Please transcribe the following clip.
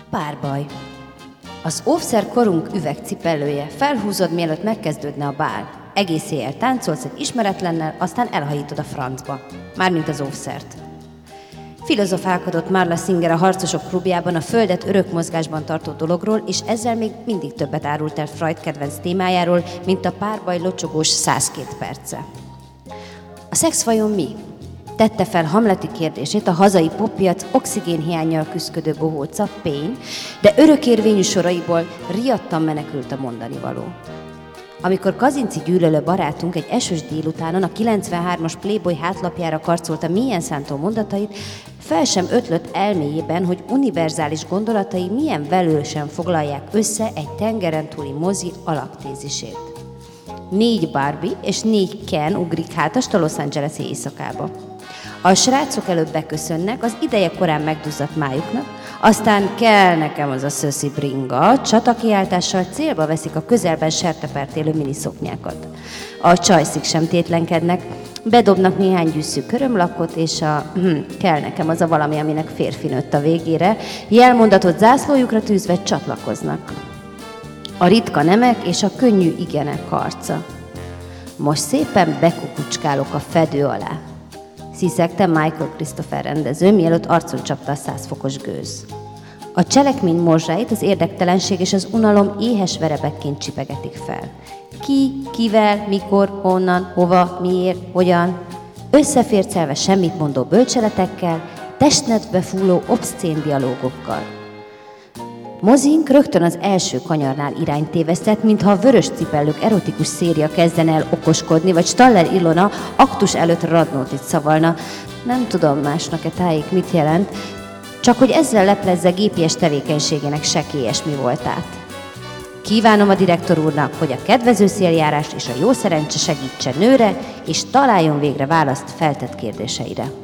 Párbaj. Az óvszer korunk üvegcipellője. Felhúzod, mielőtt megkezdődne a bál. Egész éjjel táncolsz egy ismeretlennel, aztán elhajítod a francba. Mármint az óvszert. Filozofálkodott Marla Singer a Harcosok klubjában a földet örök mozgásban tartó dologról, és ezzel még mindig többet árult el Freud kedvenc témájáról, mint a párbaj locsogós 102 perce. A szex vajon mi? Tette fel hamleti kérdését a hazai poppiac oxigénhiánnyal küszködő bohóca Payne, de örökérvényű soraiból riadtan menekült a mondanivaló. Amikor Kazinci gyűlölő barátunk egy esős délutánon a 93-as Playboy hátlapjára karcolta mélyen szántó mondatait, fel sem ötlött elméjében, hogy univerzális gondolatai milyen velősen foglalják össze egy tengeren túli mozi alaptézisét. 4 Barbie és 4 Ken ugrik hátast a Los Angeles-i éjszakába. A srácok előbb beköszönnek az ideje korán megduzzadt májuknak, aztán kell nekem az a szöszi bringa, csatakiáltással célba veszik a közelben sertepert élő miniszoknyákat. A csajszik sem tétlenkednek, bedobnak néhány gyűszű körömlakot, és kell nekem az a valami, aminek férfi nőtt a végére, jelmondatot zászlójukra tűzve csatlakoznak. A ritka nemek és a könnyű igenek harca. Most szépen bekukucskálok a fedő alá, sziszegte Michael Christopher rendező, mielőtt arcon csapta a 100 fokos gőz. A cselekmény morzsáit az érdektelenség és az unalom éhes verebekként csipegetik fel. Ki, kivel, mikor, honnan, hova, miért, hogyan. Összefércelve semmit mondó bölcseletekkel, testnedbe fúló obszcén dialógokkal. Mozink rögtön az első kanyarnál irányt tévesztett, mintha a vörös cipellők erotikus széria kezdene el okoskodni, vagy Staller Ilona aktus előtt radnótit szavalna. Nem tudom másnak-e tájék mit jelent, csak hogy ezzel leplezze gépies tevékenységének sekélyes mi voltát. Kívánom a direktor úrnak, hogy a kedvező széljárást és a jó szerencse segítse nőre, és találjon végre választ feltett kérdéseire.